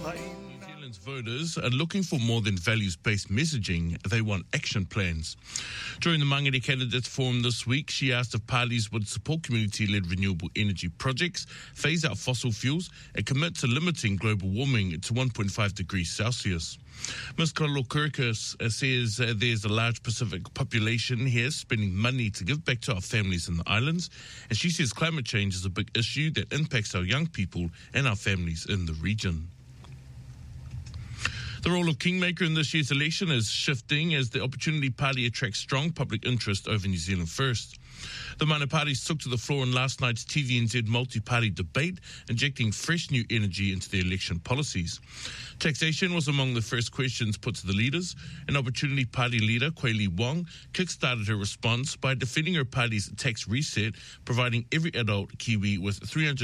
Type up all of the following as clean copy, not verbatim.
New Zealand's voters are looking for more than values-based messaging. They want action plans. During the Mangere Candidates Forum this week, she asked if parties would support community-led renewable energy projects, phase out fossil fuels, and commit to limiting global warming to 1.5 degrees Celsius. Ms. Kalokurkas says there's a large Pacific population here spending money to give back to our families in the islands, and she says climate change is a big issue that impacts our young people and our families in the region. The role of kingmaker in this year's election is shifting as the Opportunity Party attracts strong public interest over New Zealand First. The minor parties took to the floor in last night's TVNZ multi-party debate, injecting fresh new energy into their election policies. Taxation was among the first questions put to the leaders, and Opportunity Party leader Kweli Wong kickstarted her response by defending her party's tax reset, providing every adult Kiwi with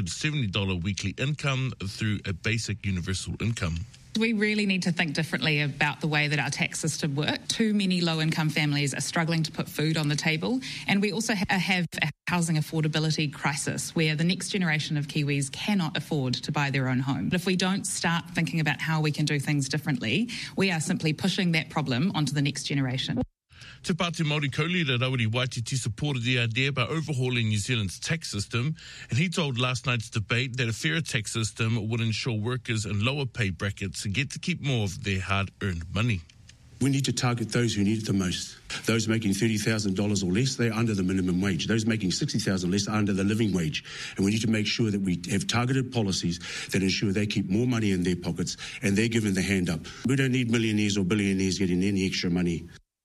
$370 weekly income through a basic universal income. We really need to think differently about the way that our tax system works. Too many low-income families are struggling to put food on the table, and we also have a housing affordability crisis where the next generation of Kiwis cannot afford to buy their own home. If we don't start thinking about how we can do things differently, we are simply pushing that problem onto the next generation. Te Pāti Māori co-leader Rawiri Waititi supported the idea by overhauling New Zealand's tax system, and he told last night's debate that a fairer tax system would ensure workers in lower pay brackets get to keep more of their hard-earned money. We need to target those who need it the most. Those making $30,000 or less, they're under the minimum wage. Those making $60,000 less are under the living wage. And we need to make sure that we have targeted policies that ensure they keep more money in their pockets and they're given the hand up. We don't need millionaires or billionaires getting any extra money.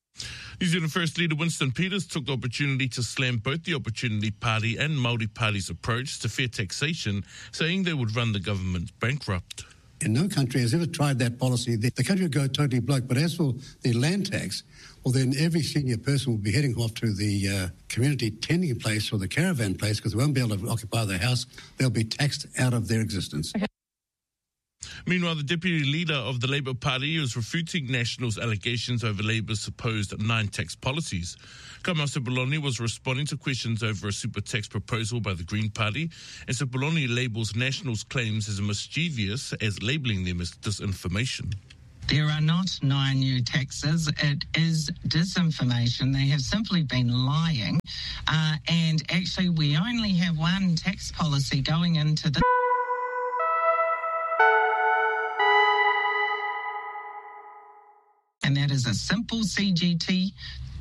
New Zealand First leader Winston Peters took the opportunity to slam both the Opportunity Party and Māori Party's approach to fair taxation, saying they would run the government bankrupt. And no country has ever tried that policy. The country would go totally broke. But as for the land tax, well, then every senior person will be heading off to the community tending place or the caravan place because they won't be able to occupy their house. They'll be taxed out of their existence. Meanwhile, the deputy leader of the Labour Party is refuting National's allegations over Labour's supposed 9 tax policies. Kamal Sepuloni was responding to questions over a super tax proposal by the Green Party, and Sepuloni labels National's claims as mischievous, as labelling them as disinformation. There are not 9 new taxes. It is disinformation. They have simply been lying. And actually, we only have one tax policy going into this. And that is a simple CGT